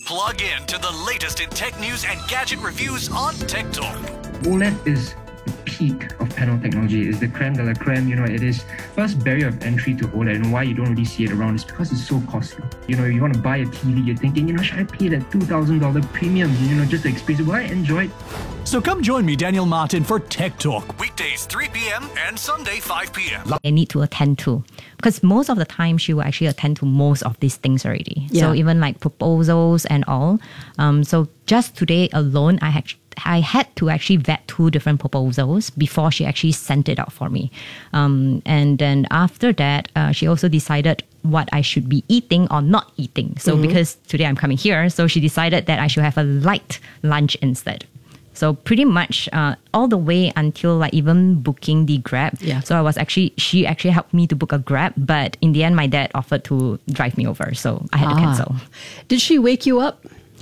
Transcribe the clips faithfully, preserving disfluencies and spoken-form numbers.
Plug in to the latest in tech news and gadget reviews on Tech Talk. OLED is the peak of panel technology. It's the creme de la creme. You know, it is first barrier of entry to OLED, and why you don't really see it around is because it's so costly. You know, you want to buy a T V, you're thinking, you know, should I pay that two thousand dollars premium, you know, just to experience it? Will I enjoy it? So come join me, Daniel Martin, for Tech Talk, weekdays three p.m. and Sunday five p.m. I need to attend to, because most of the time she will actually attend to most of these things already. Yeah. So even like proposals and all. Um, so just today alone, I had I had to actually vet two different proposals before she actually sent it out for me. Um, and then after that, uh, she also decided what I should be eating or not eating. So mm-hmm. because today I'm coming here, so she decided that I should have a light lunch instead. So pretty much uh, all the way until like even booking the Grab. Yeah. So I was actually, she actually helped me to book a Grab, but in the end, my dad offered to drive me over. So I had ah. to cancel. Did she wake you up?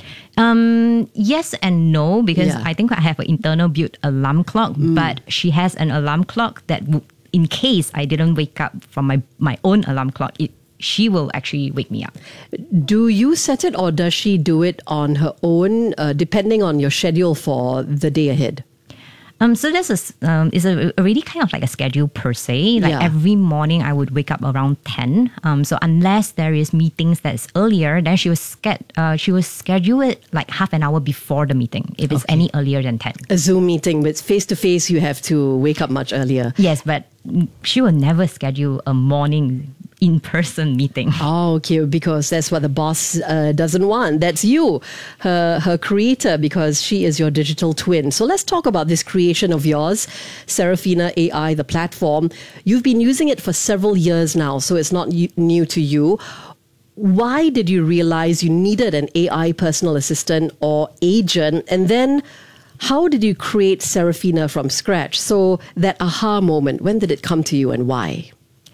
Um, yes and no, because Yeah. I think I have an internal built alarm clock, Mm. but she has an alarm clock that w- in case I didn't wake up from my, my own alarm clock, it she will actually wake me up. Do you set it or does she do it on her own, uh, depending on your schedule for the day ahead? Um, so this is um, is a, already kind of like a schedule per se. Like Yeah. every morning, I would wake up around ten. Um, so unless there is meetings that's earlier, then she was ske- uh, she will schedule it like half an hour before the meeting. If it's any earlier than ten. A Zoom meeting, but face to face, you have to wake up much earlier. Yes, but she will never schedule a morning in-person meeting. Oh, okay, because that's what the boss uh, doesn't want. That's you, her, her creator, because she is your digital twin. So let's talk about this creation of yours, Seraphina A I, the platform. You've been using it for several years now, so it's not y- new to you. Why did you realize you needed an A I personal assistant or agent? And then how did you create Seraphina from scratch? So that aha moment, when did it come to you and why?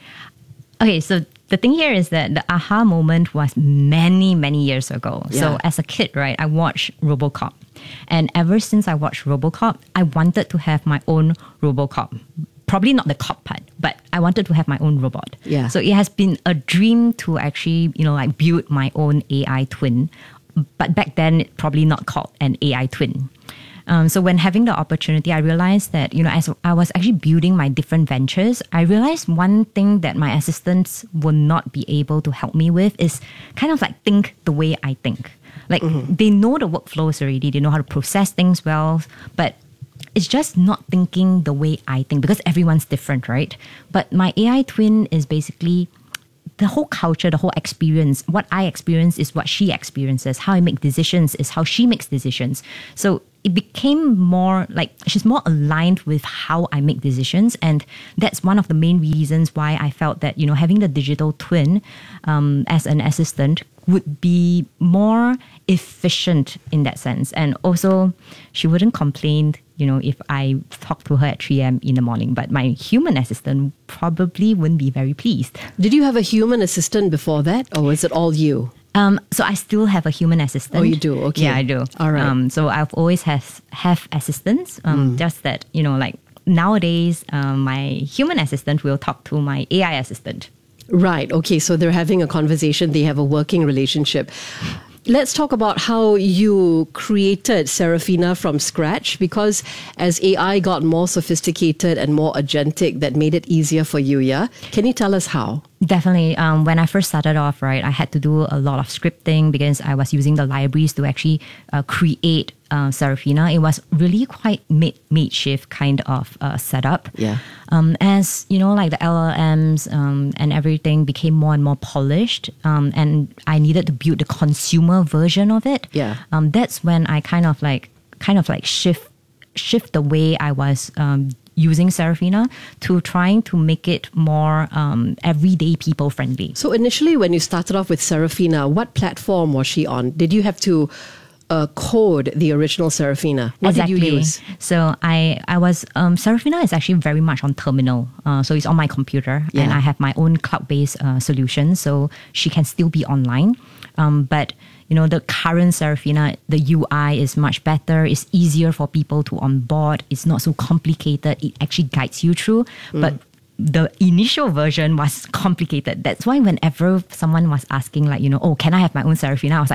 Okay, so the thing here is that the aha moment was many, many years ago. Yeah. So as a kid, right, I watched RoboCop. And ever since I watched RoboCop, I wanted to have my own RoboCop. Probably not the cop part, but I wanted to have my own robot. Yeah. So it has been a dream to actually, you know, like build my own A I twin. But back then, it probably not called an A I twin. Um, so when having the opportunity, I realized that, you know, as I was actually building my different ventures, I realized one thing that my assistants will not be able to help me with is kind of like think the way I think. Like mm-hmm. they know the workflows already, they know how to process things well, but it's just not thinking the way I think because everyone's different, right? But my A I twin is basically the whole culture, the whole experience. What I experience is what she experiences. How I make decisions is how she makes decisions. So it became more like she's more aligned with how I make decisions. And that's one of the main reasons why I felt that, you know, having the digital twin um, as an assistant would be more efficient in that sense. And also, she wouldn't complain, you know, if I talk to her at three a.m. in the morning. But my human assistant probably wouldn't be very pleased. Did you have a human assistant before that, or was it all you? Um, so I still have a human assistant. Oh, you do? Okay. Yeah, I do. All right. Um, so I've always has have assistants. Um, mm. Just that, you know, like nowadays, um, my human assistant will talk to my A I assistant. Right. Okay. So they're having a conversation. They have a working relationship. Let's talk about how you created Seraphina from scratch, because as A I got more sophisticated and more agentic, that made it easier for you, yeah? Can you tell us how? Definitely. Um, when I first started off, right, I had to do a lot of scripting because I was using the libraries to actually uh, create uh, Seraphina. It was really quite mid makeshift kind of uh, setup. Yeah. Um, as you know, like the L L Ms um, and everything became more and more polished, um, and I needed to build the consumer version of it. Yeah. Um, that's when I kind of like, kind of like shift, shift the way I was um, using Seraphina to trying to make it more um, everyday people friendly. So initially, when you started off with Seraphina, what platform was she on? Did you have to uh, code the original Seraphina? What exactly. did you use? So I, I was, um, Seraphina is actually very much on terminal. Uh, so it's on my computer Yeah. and I have my own cloud-based uh, solution. So she can still be online. Um, but you know, the current Seraphina, the U I is much better. It's easier for people to onboard. It's not so complicated. It actually guides you through. Mm. But the initial version was complicated. That's why whenever someone was asking like, you know, oh, can I have my own Seraphina? I was like,